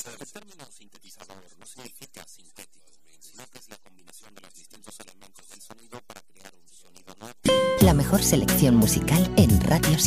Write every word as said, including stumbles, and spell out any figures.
El término sintetizador no significa sintético, sino que es la combinación de los distintos elementos del sonido para crear un sonido nuevo. La mejor selección musical en Radio Sin.